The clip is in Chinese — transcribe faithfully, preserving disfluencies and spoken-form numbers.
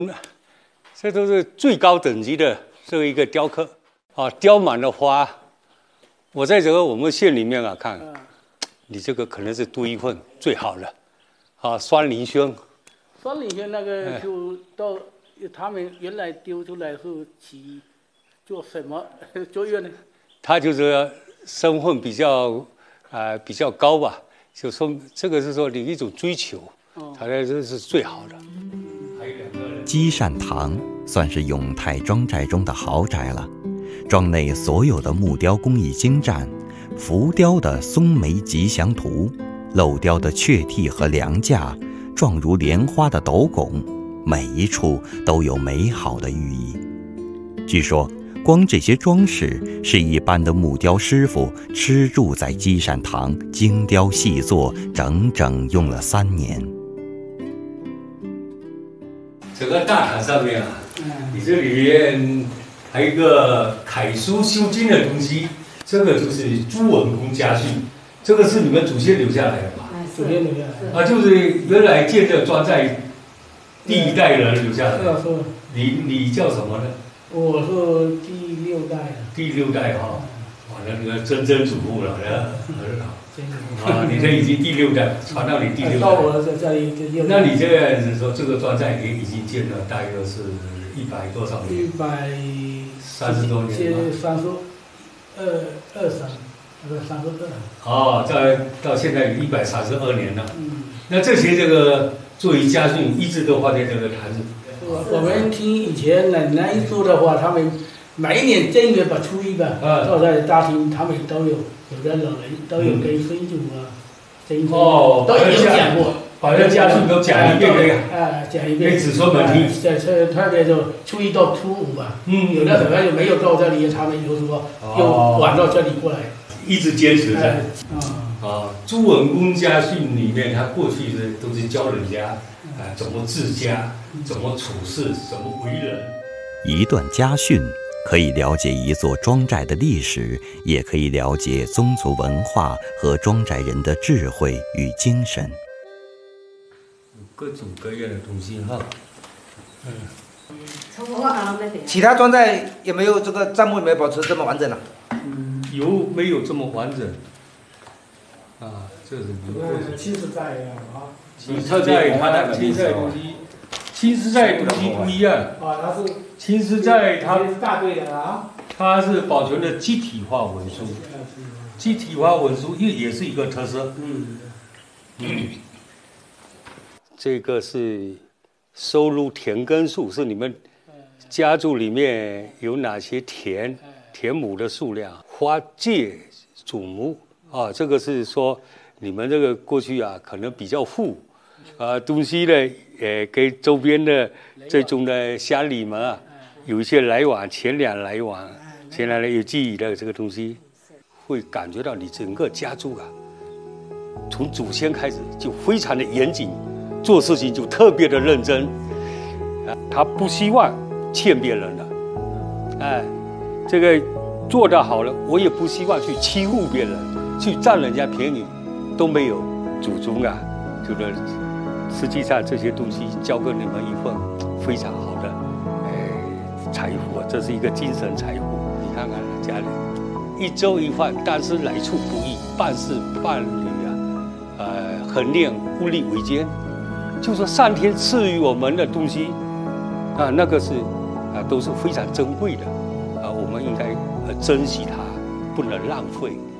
这都是最高等级的这一个雕刻啊，雕满了花。我在这个我们县里面啊看，你这个可能是独一份最好的啊，酸林轩。 酸林轩那个就到他们原来丢出来后起做什么作用呢？ 他就是身份比较啊、呃、比较高吧，就说这个是说你一种追求，他这这是最好的。 积善堂算是永泰庄寨中的豪宅了，庄内所有的木雕工艺精湛，浮雕的松梅吉祥图，镂雕的雀替和梁架，状如莲花的斗拱，每一处都有美好的寓意。据说光这些装饰是一般的木雕师傅吃住在积善堂精雕细作，整整用了三年。 整个大堂上面啊，你这里面还有一个楷书修经的东西，这个就是朱文公家训，这个是你们祖先留下来的吧？ 祖先留下来啊，就是原来建这庄寨第一代人留下来的。 是是。 你你叫什么呢？ 我是第六代的。 第六代哈、哦，哇，那你个曾曾祖父了，很好。啊，你这已经第六代，传到你第六代。 到我这这里就那你这样子说，这个庄寨也已经建了大约是一百多少年？ 一百三十多年了。 三十二二三，不是三十二。 哦，在到现在一百三十二年了。嗯。那这些这个作为家训，一直都放在这个坛子。 我们听以前奶奶说的话，他们每一年正月吧、初一吧，都在大厅，他们都有。有的老人都有跟孙祖啊、曾孙哦， 都有讲过， 把这家训都讲一遍这个， 啊，讲一遍， 给子孙们听。 在这特别就初一到初五吧，嗯，有的可能就没有到这里，他们有时候又晚到这里过来， 一直坚持着。 啊啊，朱文公家训里面，他过去是都是教人家啊怎么治家，怎么处事，怎么为人。 一段家训可以了解一座庄寨的历史，也可以了解宗族文化和庄寨人的智慧与精神。 各种各样的东西哈，嗯。 其他庄寨有没有这个账目有没有保持这么完整呢、啊？ 嗯，有没有这么完整？啊，这是你过去。 青石寨啊， 青石寨它那个青石寨东西，青石寨东西不一样。 啊，它是。 青石寨它是大队的啊， 它是保存的集体化文书，集体化文书也也是一个特色。嗯，嗯，这个是收录田根数，是你们家族里面有哪些田田亩的数量，花界祖母啊，这个是说你们这个过去啊可能比较富，啊东西呢，呃给周边的这种的乡里们啊。有一些来往，钱粮来往，钱粮有记忆的这个东西，会感觉到你整个家族啊，从祖先开始就非常的严谨，做事情就特别的认真，啊，他不希望欠别人的，哎，这个做得好了，我也不希望去欺负别人，去占人家便宜，都没有祖宗啊，这个实际上这些东西交给你们一份非常好的。财富啊，这是一个精神财富。你看看家里一粥一饭，但是来处不易，办事办理啊，呃，衡量物力维艰。就说上天赐予我们的东西啊，那个是啊，都是非常珍贵的啊，我们应该呃珍惜它，不能浪费。